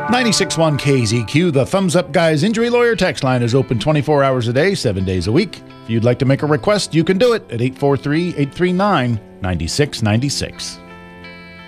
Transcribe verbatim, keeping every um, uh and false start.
ninety-six point one K Z Q, the Thumbs Up Guys Injury Lawyer text line is open twenty-four hours a day, seven days a week. If you'd like to make a request, you can do it at eight four three, eight three nine, nine six nine six.